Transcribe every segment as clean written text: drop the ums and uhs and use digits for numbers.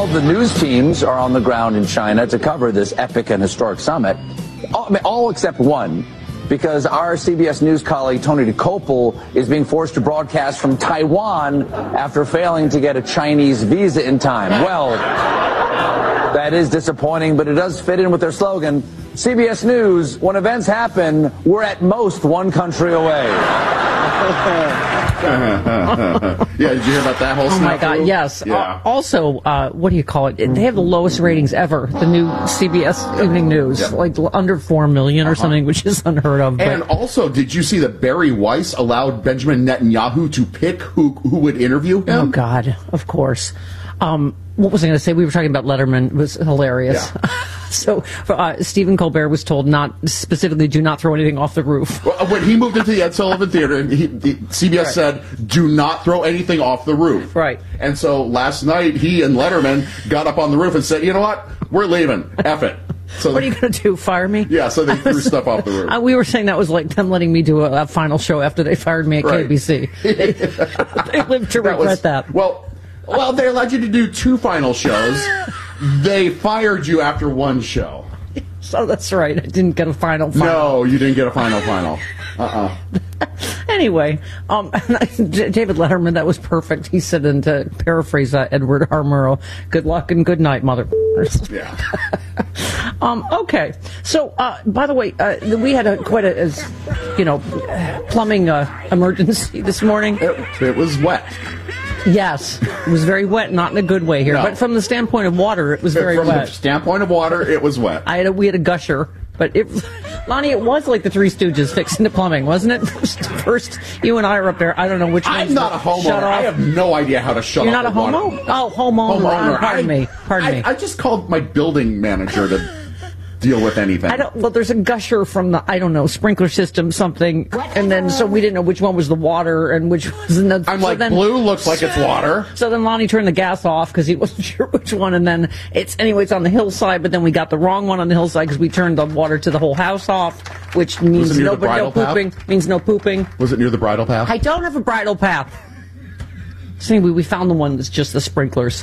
the news teams are on the ground in China to cover this epic and historic summit. All except one, because our CBS News colleague Tony Dokoupil is being forced to broadcast from Taiwan after failing to get a Chinese visa in time. Well, that is disappointing, but it does fit in with their slogan, CBS News, when events happen, we're at most one country away. Yeah, did you hear about that whole snafu? Oh, my God, yes. Yeah. Also, what do you call it? They have the lowest ratings ever, the new CBS Evening News, like under 4 million or something, which is unheard of. And also, did you see that Barry Weiss allowed Benjamin Netanyahu to pick who would interview him? Oh, God, of course. What was I going to say? We were talking about Letterman. It was hilarious. Yeah. So Stephen Colbert was told do not throw anything off the roof. When he moved into the Ed Sullivan Theater, CBS said, do not throw anything off the roof. Right. And so last night, he and Letterman got up on the roof and said, you know what? We're leaving. F it. So what are you going to do, fire me? Yeah, so they threw stuff off the roof. We were saying that was like them letting me do a final show after they fired me at KBC. They lived to regret that. Well, they allowed you to do 2 final shows. They fired you after 1 show. So that's right. I didn't get a final. No, you didn't get a final. Anyway, David Letterman, that was perfect. He said, and to paraphrase Edward R. Murrow, good luck and good night, mother. Yeah. Okay. So, by the way, we had quite a plumbing emergency this morning. It was wet. Yes, it was very wet, not in a good way here. No. But from the standpoint of water, it was very wet. From the standpoint of water, it was wet. We had a gusher, but Lonnie, it was like the Three Stooges fixing the plumbing, wasn't it? First, you and I were up there. I don't know which one. I'm not a homeowner. I have no idea how to shut off. You're not a homo? Water. Oh, homeowner. Pardon me. I just called my building manager to deal with anything. Well, there's a gusher from the, sprinkler system, something, and then so we didn't know which one was the water and which was the. Blue looks like it's water. So then Lonnie turned the gas off because he wasn't sure which one, and then it's on the hillside, but then we got the wrong one on the hillside because we turned the water to the whole house off, which means no pooping. Means no pooping. Was it near the bridle path? I don't have a bridle path. So anyway, we found the one that's just the sprinklers.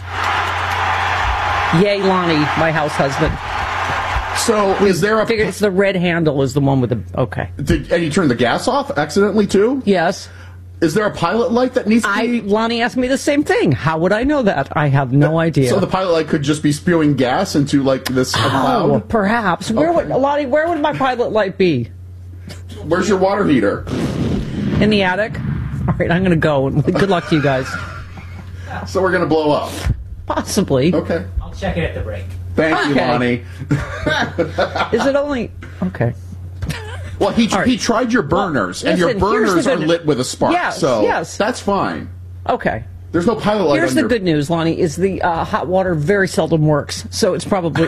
Yay, Lonnie, my house husband. So is there a... It's the red handle is the one with the... Okay. And you turned the gas off accidentally, too? Yes. Is there a pilot light that needs to be... Lonnie asked me the same thing. How would I know that? I have no idea. So the pilot light could just be spewing gas into, this cloud? Oh, perhaps. Okay. Lonnie, where would my pilot light be? Where's your water heater? In the attic? All right, I'm going to go. Good luck to you guys. So we're going to blow up? Possibly. Okay. I'll check it at the break. Thank you, Lonnie. Is it only... Okay. Well, he tried your burners, and your burners are lit with a spark. Yes, so yes. That's fine. Okay. There's no pilot light. Here's the good news, Lonnie, is the hot water very seldom works, so it's probably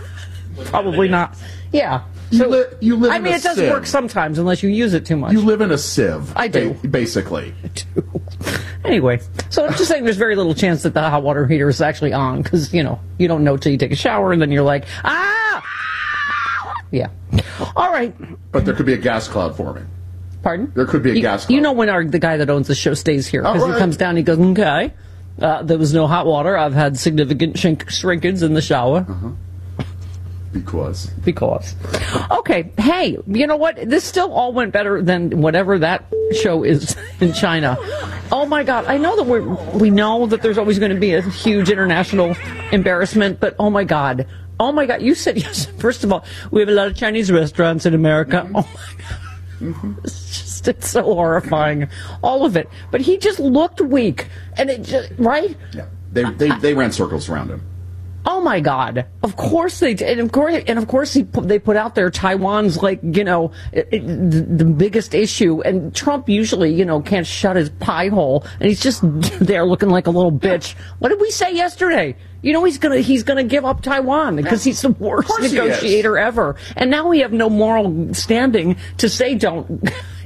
not. Yeah. You live in a sieve. It does work sometimes, unless you use it too much. You live in a sieve. I do. Basically. I do. Anyway, so I'm just saying there's very little chance that the hot water heater is actually on, because, you don't know till you take a shower, and then you're like, ah! Yeah. All right. But there could be a gas cloud forming. Pardon? There could be a gas cloud. When the guy that owns the show stays here, because he comes down and he goes, okay, there was no hot water. I've had significant shrinkage in the shower. Uh-huh. Because. Okay. Hey, you know what? This still all went better than whatever that show is in China. Oh, my God. I know that we know that there's always going to be a huge international embarrassment, but oh, my God. Oh, my God. You said, yes. First of all, we have a lot of Chinese restaurants in America. Mm-hmm. Oh, my God. Mm-hmm. It's so horrifying. All of it. But he just looked weak. And it just, right? Yeah. They ran circles around him. Oh my God! Of course they did, and of course they put out there Taiwan's the biggest issue, and Trump usually can't shut his pie hole, and he's just there looking like a little bitch. What did we say yesterday? He's gonna give up Taiwan because he's the worst negotiator ever, and now we have no moral standing to say don't.